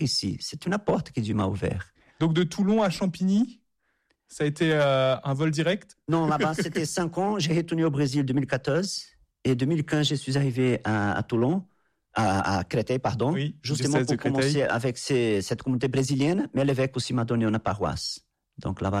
ici. C'est une porte que Dieu m'a ouverte. Donc de Toulon à Champigny, ça a été un vol direct? Non, là-bas, c'était 5 ans. J'ai retourné au Brésil en 2014. Et en 2015, je suis arrivé à Toulon, à Créteil, pardon, Oui, justement pour commencer avec cette communauté brésilienne. Mais l'évêque aussi m'a donné une paroisse. Donc là-bas,